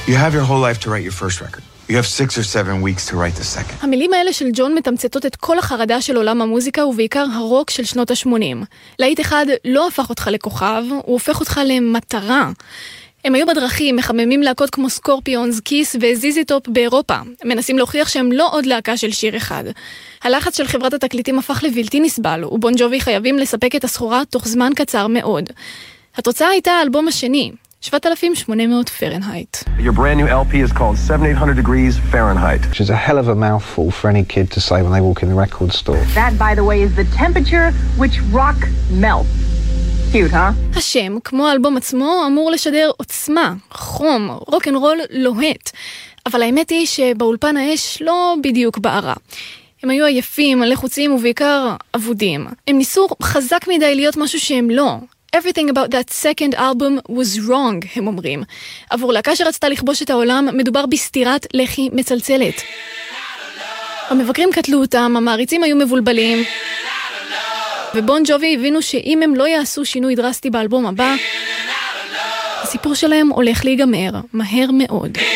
You have your whole life to write your first record. You have 6 or 7 weeks to write the second. המילים האלה של ג'ון מתמצתות את כל החרדה של עולם המוזיקה ובעיקר הרוק של שנות ה-80. להיט אחד לא הפך אותך לכוכב, הוא הופך אותך למטרה. הם היו בדרכים, מחממים להקות כמו סקורפיונס, קיס וזיזי טופ באירופה. מנסים להוכיח שהם לא עוד להקה של שיר אחד. הלחץ של חברת התקליטים הפך לבלתי נסבל, ובון ג'ובי חייבים לספק את הסחורה תוך זמן קצר מאוד. התוצאה הייתה האלבום השני, 7,800 פרנהייט. Your brand new LP is called 7,800 degrees Fahrenheit. Which is a hell of a mouthful for any kid to say when they walk in the record store. That, by the way, is the temperature which rock melts. Cute, huh? השם, כמו האלבום עצמו, אמור לשדר עוצמה, חום, רוק אנד רול לוהט. אבל האמת היא שבאולפן האש לא בדיוק בערה. הם היו עייפים, לחוצים ובעיקר עבודים. הם ניסו חזק מדי להיות משהו שהם לא. Everything about that second album was wrong, הם אומרים. עבור להקה שרצתה לכבוש את העולם, מדובר בסתירת לחי מצלצלת. המבקרים קטלו אותם, המעריצים היו מבולבלים. ובון ג'ובי הבינו שאם הם לא יעשו שינוי דרסטי באלבום הבא, הסיפור שלהם הולך להיגמר מהר מאוד.